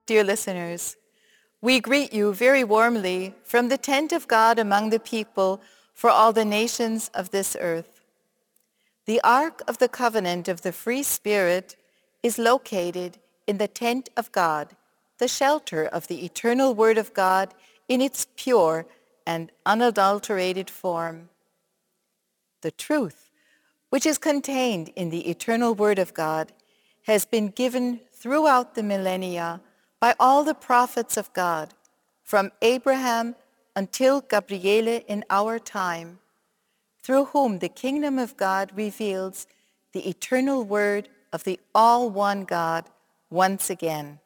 dear listeners. We greet you very warmly from the tent of God among the people for all the nations of this earth. The Ark of the Covenant of the Free Spirit is located in the tent of God, the shelter of the eternal Word of God in its pure and unadulterated form. The truth, which is contained in the eternal Word of God, has been given throughout the millennia by all the prophets of God, from Abraham until Gabriele in our time, through whom the kingdom of God reveals the eternal Word of the all-one God once again.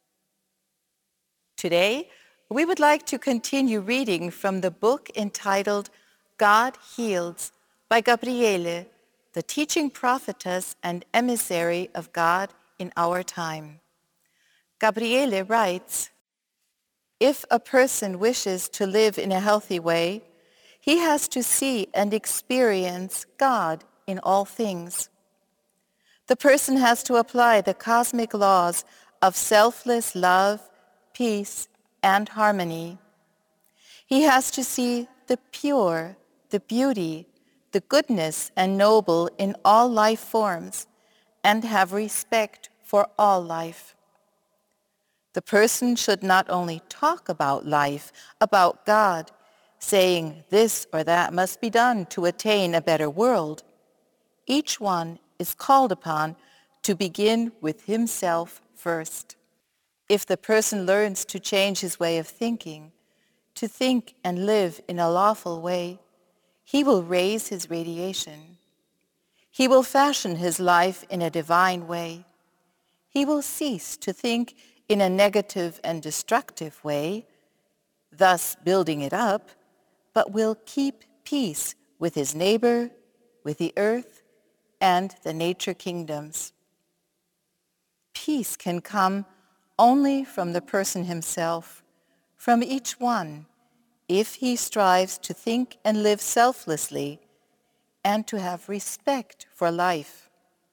Today, we would like to continue reading from the book entitled God Heals by Gabriele, the teaching prophetess and emissary of God in our time. Gabriele writes, "If a person wishes to live in a healthy way, he has to see and experience God in all things. The person has to apply the cosmic laws of selfless love, peace, and harmony. He has to see the pure, the beauty, the goodness and noble in all life forms, and have respect for all life. The person should not only talk about life, about God, saying this or that must be done to attain a better world. Each one is called upon to begin with himself first. If the person learns to change his way of thinking, to think and live in a lawful way, he will raise his radiation. He will fashion his life in a divine way. He will cease to think in a negative and destructive way, thus building it up, but will keep peace with his neighbor, with the earth, and the nature kingdoms. Peace can come only from the person himself, from each one, if he strives to think and live selflessly and to have respect for life.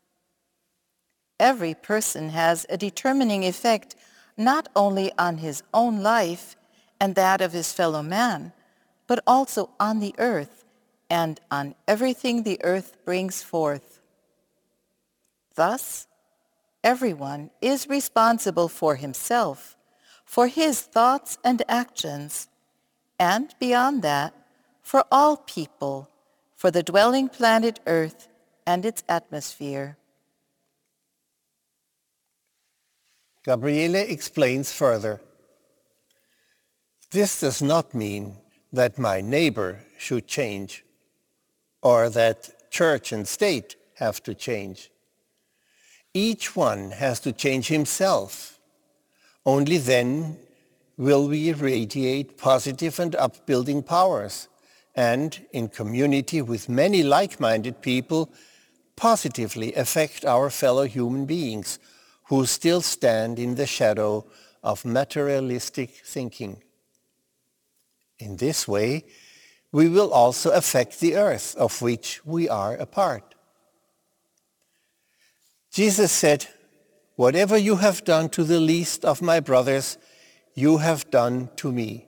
Every person has a determining effect not only on his own life and that of his fellow man, but also on the earth and on everything the earth brings forth. Thus, everyone is responsible for himself, for his thoughts and actions, and beyond that, for all people, for the dwelling planet Earth and its atmosphere." Gabriele explains further. This does not mean that my neighbor should change, or that church and state have to change. Each one has to change himself. Only then will we radiate positive and upbuilding powers, and in community with many like-minded people, positively affect our fellow human beings who still stand in the shadow of materialistic thinking. In this way, we will also affect the earth of which we are a part. Jesus said, "Whatever you have done to the least of my brothers, you have done to me."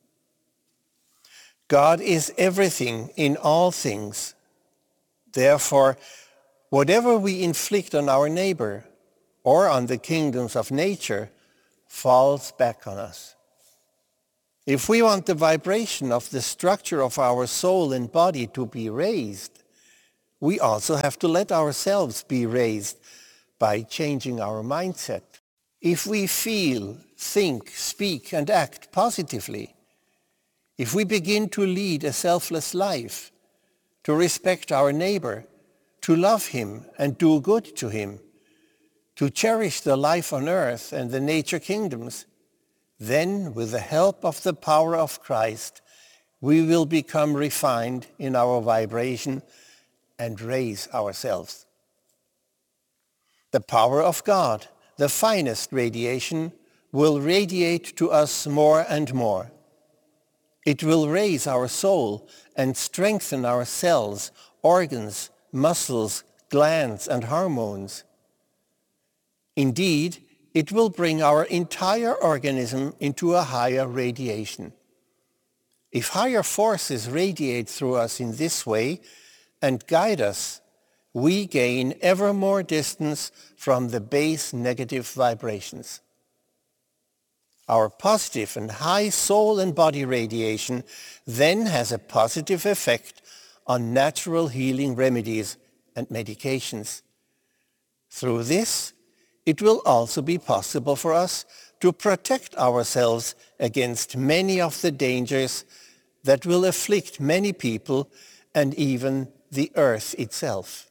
God is everything in all things. Therefore, whatever we inflict on our neighbor or on the kingdoms of nature falls back on us. If we want the vibration of the structure of our soul and body to be raised, we also have to let ourselves be raised by changing our mindset. If we feel, think, speak, and act positively, if we begin to lead a selfless life, to respect our neighbor, to love him and do good to him, to cherish the life on earth and the nature kingdoms, then with the help of the power of Christ, we will become refined in our vibration and raise ourselves. The power of God, the finest radiation, will radiate to us more and more. It will raise our soul and strengthen our cells, organs, muscles, glands, and hormones. Indeed, it will bring our entire organism into a higher radiation. If higher forces radiate through us in this way and guide us, we gain ever more distance from the base negative vibrations. Our positive and high soul and body radiation then has a positive effect on natural healing remedies and medications. Through this, it will also be possible for us to protect ourselves against many of the dangers that will afflict many people and even the earth itself.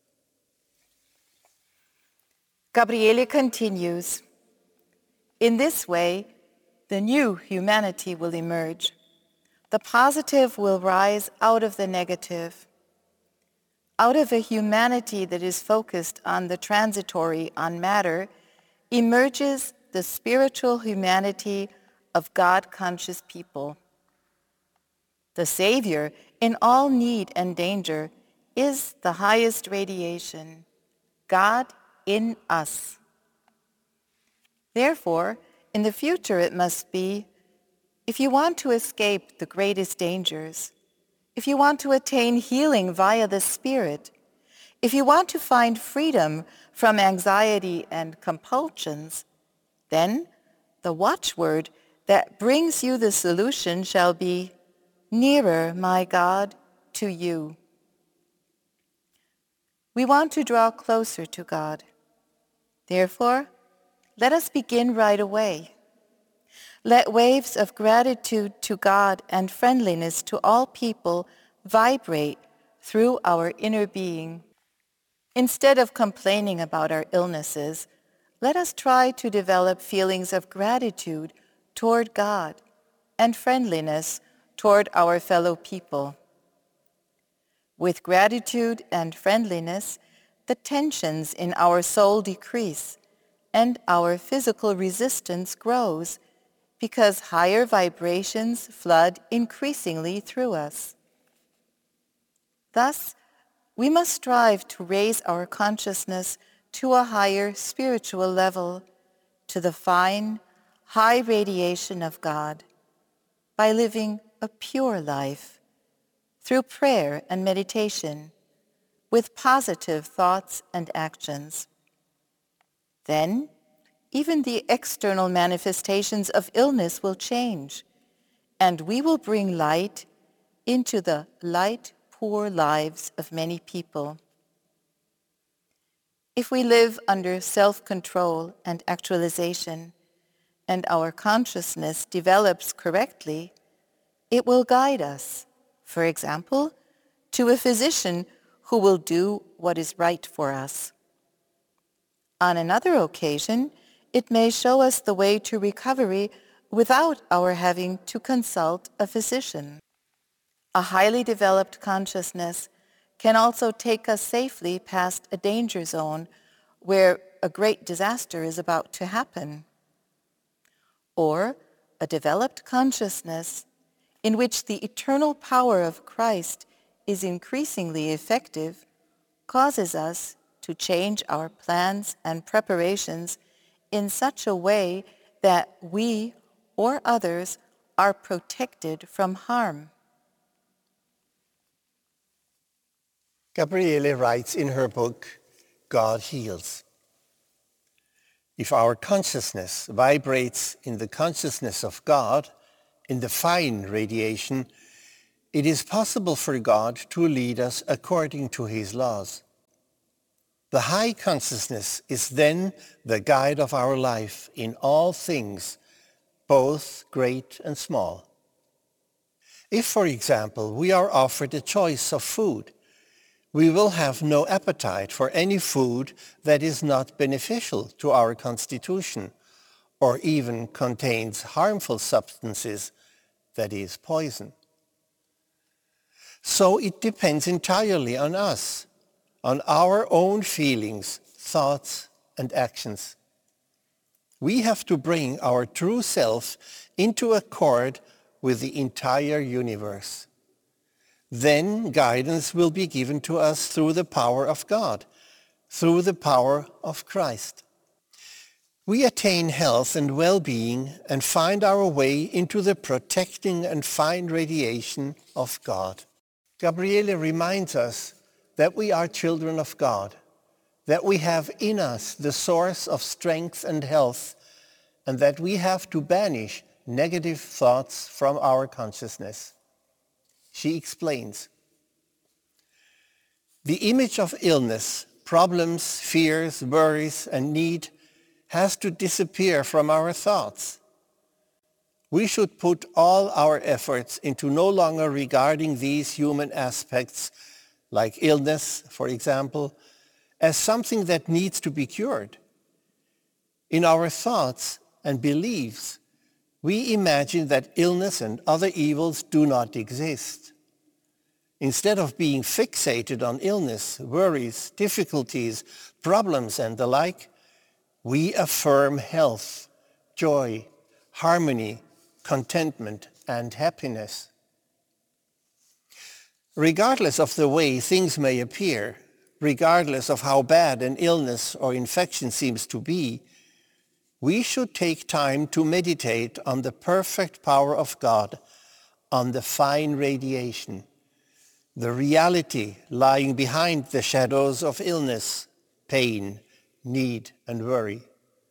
Gabriele continues, in this way, the new humanity will emerge. The positive will rise out of the negative. Out of a humanity that is focused on the transitory, on matter, emerges the spiritual humanity of God-conscious people. The Savior, in all need and danger, is the highest radiation, God in us. Therefore, in the future it must be, if you want to escape the greatest dangers, if you want to attain healing via the Spirit, if you want to find freedom from anxiety and compulsions, then the watchword that brings you the solution shall be, nearer, my God, to you. We want to draw closer to God. Therefore, let us begin right away. Let waves of gratitude to God and friendliness to all people vibrate through our inner being. Instead of complaining about our illnesses, let us try to develop feelings of gratitude toward God and friendliness toward our fellow people. With gratitude and friendliness, the tensions in our soul decrease and our physical resistance grows because higher vibrations flood increasingly through us. Thus, we must strive to raise our consciousness to a higher spiritual level, to the fine, high radiation of God, by living a pure life, through prayer and meditation, with positive thoughts and actions. Then, even the external manifestations of illness will change, and we will bring light into the light-poor lives of many people. If we live under self-control and actualization, and our consciousness develops correctly, it will guide us, for example, to a physician who will do what is right for us. On another occasion, it may show us the way to recovery without our having to consult a physician. A highly developed consciousness can also take us safely past a danger zone where a great disaster is about to happen. Or a developed consciousness in which the eternal power of Christ is increasingly effective causes us to change our plans and preparations in such a way that we or others are protected from harm. Gabriele writes in her book, God Heals. If our consciousness vibrates in the consciousness of God, in the fine radiation, it is possible for God to lead us according to his laws. The high consciousness is then the guide of our life in all things, both great and small. If, for example, we are offered a choice of food, we will have no appetite for any food that is not beneficial to our constitution or even contains harmful substances, that is, poison. So it depends entirely on us, on our own feelings, thoughts, and actions. We have to bring our true self into accord with the entire universe. Then guidance will be given to us through the power of God, through the power of Christ. We attain health and well-being and find our way into the protecting and fine radiation of God. Gabriele reminds us that we are children of God, that we have in us the source of strength and health, and that we have to banish negative thoughts from our consciousness. She explains, the image of illness, problems, fears, worries, and need has to disappear from our thoughts. We should put all our efforts into no longer regarding these human aspects, like illness, for example, as something that needs to be cured. In our thoughts and beliefs, we imagine that illness and other evils do not exist. Instead of being fixated on illness, worries, difficulties, problems, and the like, we affirm health, joy, harmony, contentment, and happiness. Regardless of the way things may appear, regardless of how bad an illness or infection seems to be, we should take time to meditate on the perfect power of God, on the fine radiation, the reality lying behind the shadows of illness, pain, need, and worry.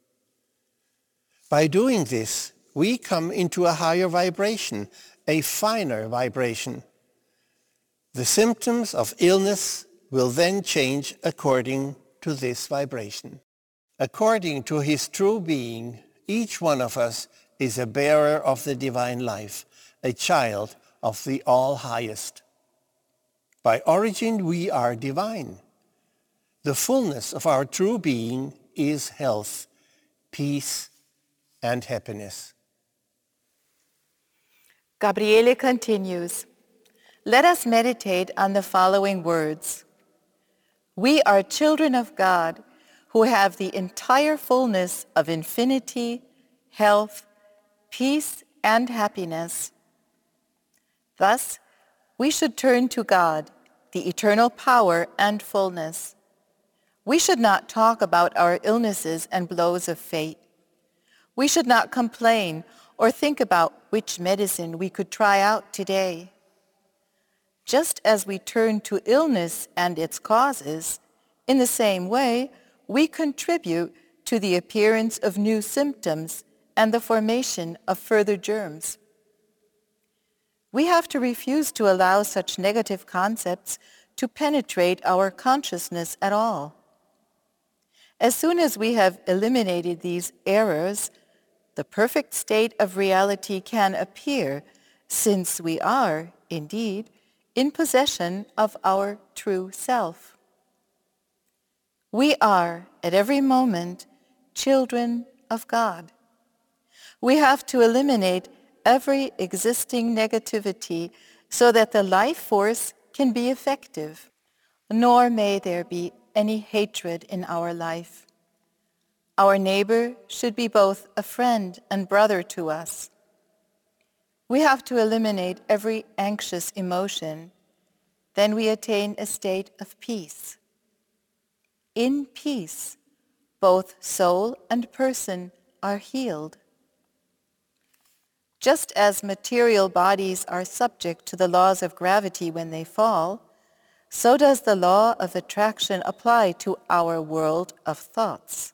By doing this, we come into a higher vibration, a finer vibration. The symptoms of illness will then change according to this vibration. According to his true being, each one of us is a bearer of the divine life, a child of the All-Highest. By origin, we are divine. The fullness of our true being is health, peace, and happiness. Gabriele continues, let us meditate on the following words. We are children of God who have the entire fullness of infinity, health, peace, and happiness. Thus, we should turn to God, the eternal power and fullness. We should not talk about our illnesses and blows of fate. We should not complain or think about which medicine we could try out today. Just as we turn to illness and its causes, in the same way, we contribute to the appearance of new symptoms and the formation of further germs. We have to refuse to allow such negative concepts to penetrate our consciousness at all. As soon as we have eliminated these errors, the perfect state of reality can appear, since we are, indeed, in possession of our true self. We are, at every moment, children of God. We have to eliminate every existing negativity so that the life force can be effective. Nor may there be any hatred in our life. Our neighbor should be both a friend and brother to us. We have to eliminate every anxious emotion. Then we attain a state of peace. In peace, both soul and person are healed. Just as material bodies are subject to the laws of gravity when they fall, so does the law of attraction apply to our world of thoughts.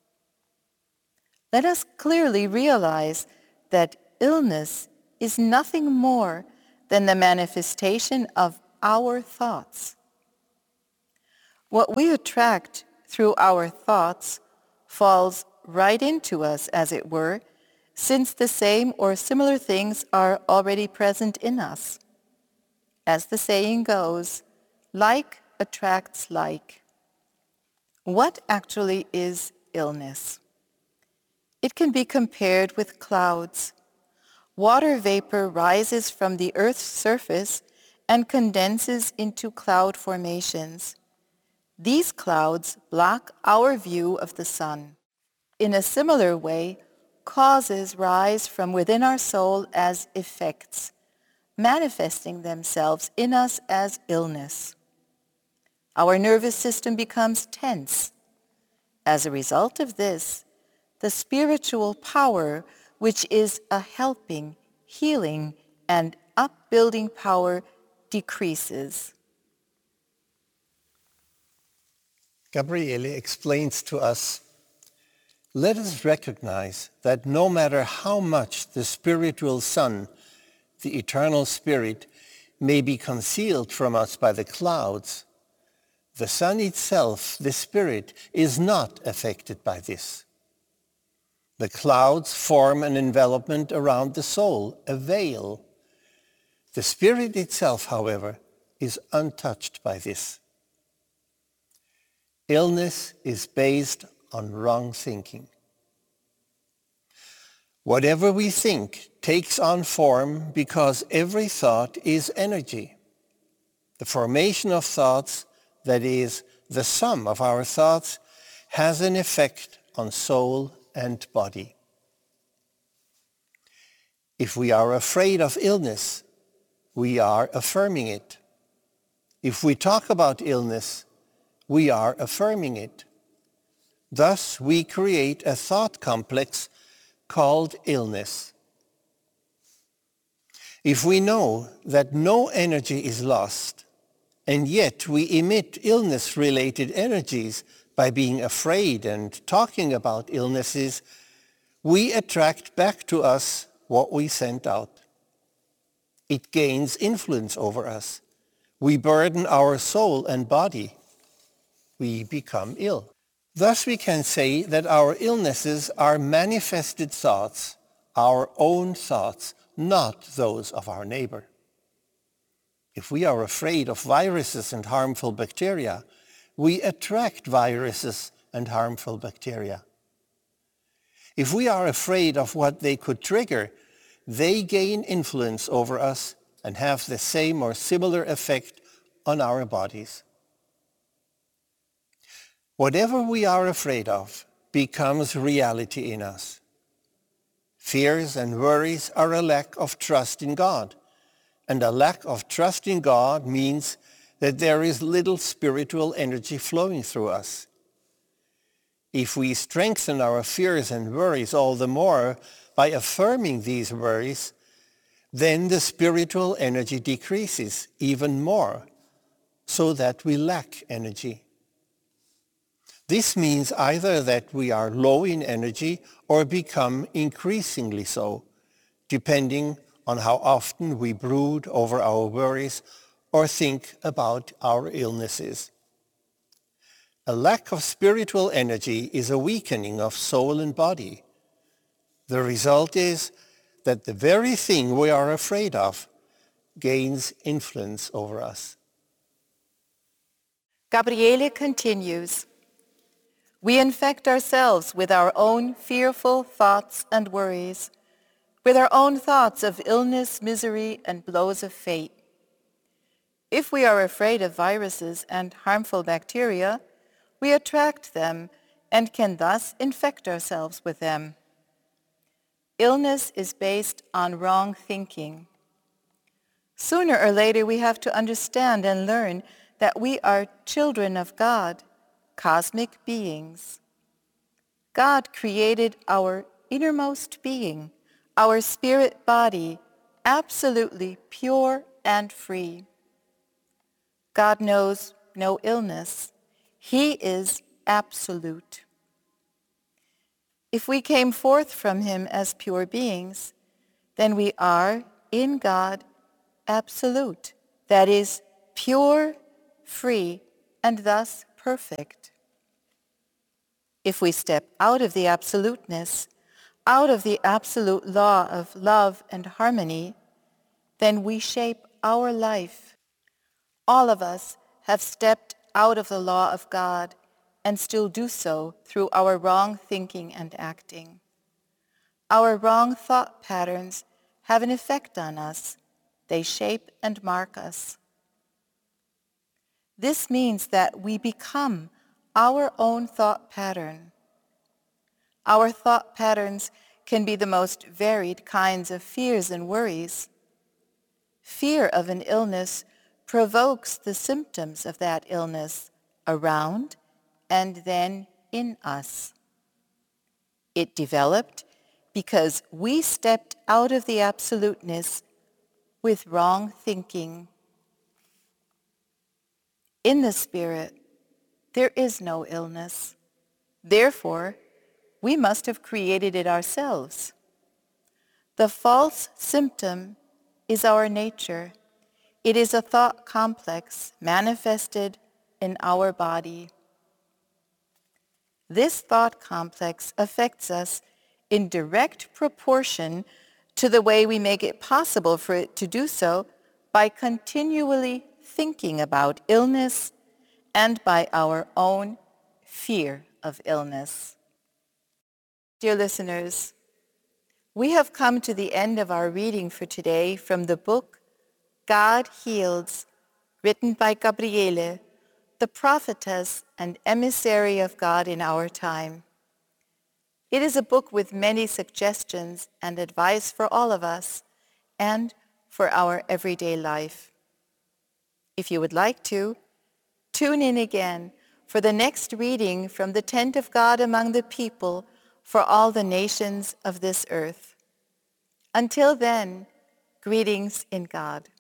Let us clearly realize that illness is nothing more than the manifestation of our thoughts. What we attract through our thoughts falls right into us, as it were, since the same or similar things are already present in us. As the saying goes, like attracts like. What actually is illness? It can be compared with clouds. Water vapor rises from the Earth's surface and condenses into cloud formations. These clouds block our view of the sun. In a similar way, causes rise from within our soul as effects, manifesting themselves in us as illness. Our nervous system becomes tense. As a result of this, the spiritual power which is a helping, healing, and upbuilding power decreases. Gabriele explains to us, let us recognize that no matter how much the spiritual Son, the eternal Spirit, may be concealed from us by the clouds, the Son itself, the Spirit, is not affected by this. The clouds form an envelopment around the soul, a veil. The Spirit itself, however, is untouched by this. Illness is based on wrong thinking. Whatever we think takes on form because every thought is energy. The formation of thoughts, that is, the sum of our thoughts, has an effect on soul and body. If we are afraid of illness, we are affirming it. If we talk about illness, we are affirming it. Thus, we create a thought complex called illness. If we know that no energy is lost, and yet we emit illness-related energies by being afraid and talking about illnesses, we attract back to us what we sent out. It gains influence over us. We burden our soul and body. We become ill. Thus we can say that our illnesses are manifested thoughts, our own thoughts, not those of our neighbor. If we are afraid of viruses and harmful bacteria, we attract viruses and harmful bacteria. If we are afraid of what they could trigger, they gain influence over us and have the same or similar effect on our bodies. Whatever we are afraid of becomes reality in us. Fears and worries are a lack of trust in God, and a lack of trust in God means that there is little spiritual energy flowing through us. If we strengthen our fears and worries all the more by affirming these worries, then the spiritual energy decreases even more, so that we lack energy. This means either that we are low in energy or become increasingly so, depending on how often we brood over our worries or think about our illnesses. A lack of spiritual energy is a weakening of soul and body. The result is that the very thing we are afraid of gains influence over us. Gabriele continues, we infect ourselves with our own fearful thoughts and worries, with our own thoughts of illness, misery, and blows of fate. If we are afraid of viruses and harmful bacteria, we attract them and can thus infect ourselves with them. Illness is based on wrong thinking. Sooner or later, we have to understand and learn that we are children of God, cosmic beings. God created our innermost being, our spirit body, absolutely pure and free. God knows no illness. He is absolute. If we came forth from him as pure beings, then we are, in God, absolute, that is, pure, free, and thus perfect. If we step out of the absoluteness, out of the absolute law of love and harmony, then we shape our life. All of us have stepped out of the law of God and still do so through our wrong thinking and acting. Our wrong thought patterns have an effect on us. They shape and mark us. This means that we become our own thought pattern. Our thought patterns can be the most varied kinds of fears and worries. Fear of an illness provokes the symptoms of that illness around and then in us. It developed because we stepped out of the absoluteness with wrong thinking. In the Spirit, there is no illness. Therefore, we must have created it ourselves. The false symptom is our nature. It is a thought complex manifested in our body. This thought complex affects us in direct proportion to the way we make it possible for it to do so by continually thinking about illness and by our own fear of illness. Dear listeners, we have come to the end of our reading for today from the book God Heals, written by Gabriele, the prophetess and emissary of God in our time. It is a book with many suggestions and advice for all of us and for our everyday life. If you would like to, tune in again for the next reading from the tent of God among the people for all the nations of this earth. Until then, greetings in God.